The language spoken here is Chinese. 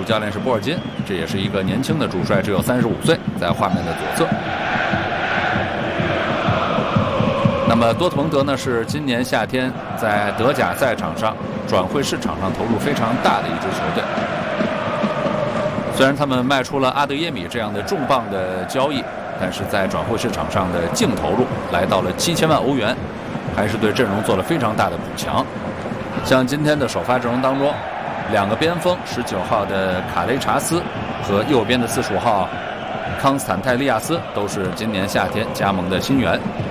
教练是波尔津，这也是一个年轻的主帅，只有35岁，在画面的左侧。那么多特蒙德呢，是今年夏天在德甲赛场上转会市场上投入非常大的一支球队。虽然他们卖出了阿德耶米这样的重磅的交易，但是在转会市场上的净投入来到了7000万欧元，还是对阵容做了非常大的补强。像今天的首发阵容当中，2个边锋，19号的卡雷查斯和右边的45号康斯坦泰利亚斯都是今年夏天加盟的新援。